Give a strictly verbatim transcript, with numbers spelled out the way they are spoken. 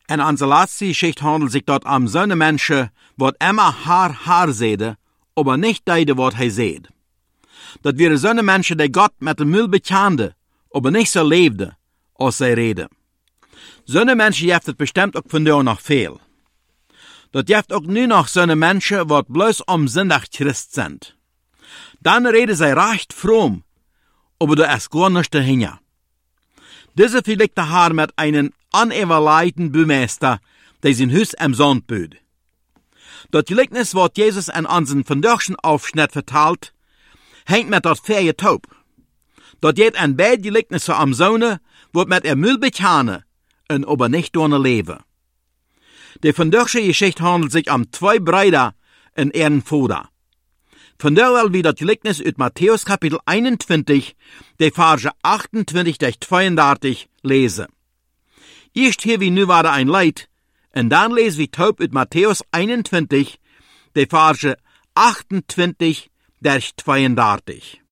En onze laatste geschichte handelt zich dat om zo'n mensen wat immer haar haar zeide, aber nicht deide wat hij zeed. Dat waren zo'n mensen die God met de mul bekende, aber niet zo leefde als zij reden. Zo'n mensen heeft het bestemd ook vandaag nog veel. Dat heeft ook nu nog zo'n mensen wat bloos om zondag Christ zijn. Dan reden zij recht vroom, aber er is gar nichts dahinter. Deze vergelijkte haar met een oneerlijden buurmeester die zijn huis am zand bouwt. Dat gelijkenis wat Jezus in onze vandaagse afschnitt vertaalt, hangt met dat vrije taub. Dat jet een beide gelijkenissen am zonen, wat met er mul bekenen en aber niet door leven. De vandaagse geschichte handelt zich om twee brüder en een vader. Vandaar wil we dat gelijkenis uit Matthäus kapitel eenentwintig, de verse achtentwintig tot tweeëndertig lezen. Eerst hier we nu waarde een leid, en dan lezen we taub uit Matthäus eenentwintig, de verse achtentwintig tot tweeëndertig.